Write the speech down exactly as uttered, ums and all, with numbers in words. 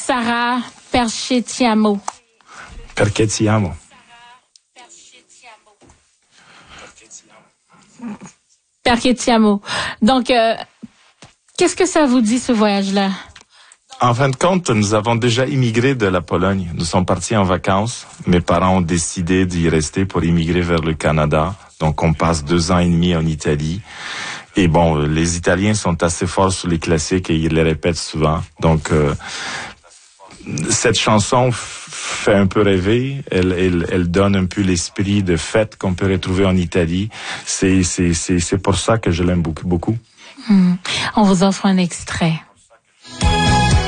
Sarah Perchettiamo. Perchettiamo. Perchettiamo. Donc, euh, qu'est-ce que ça vous dit, ce voyage-là? En fin de compte, nous avons déjà immigré de la Pologne. Nous sommes partis en vacances. Mes parents ont décidé d'y rester pour immigrer vers le Canada. Donc, on passe deux ans et demi en Italie. Et bon, les Italiens sont assez forts sur les classiques et ils les répètent souvent. Donc, euh, cette chanson fait un peu rêver. Elle, elle, elle donne un peu l'esprit de fête qu'on peut retrouver en Italie. C'est, c'est, c'est, c'est pour ça que je l'aime beaucoup, beaucoup. Mmh. On vous offre un extrait.